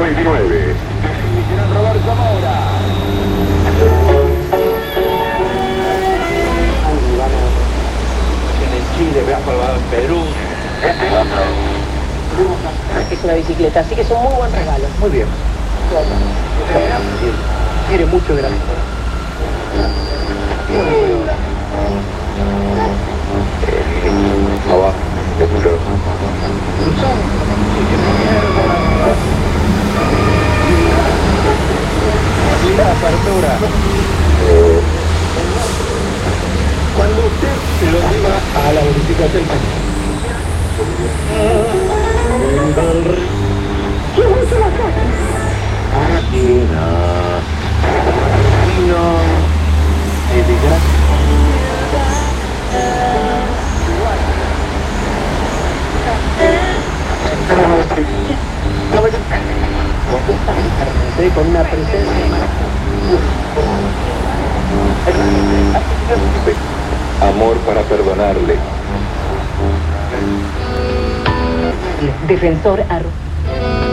29. Roberto Moura. En Chile, Brazo Alvarado en Perú. Es una bicicleta, así que es un muy buen regalo. Muy bien. Quiere mucho de la Abajo, seguro. La apertura. Cuando usted lo lleva a la verificación con una presencia. Amor para perdonarle. Defensor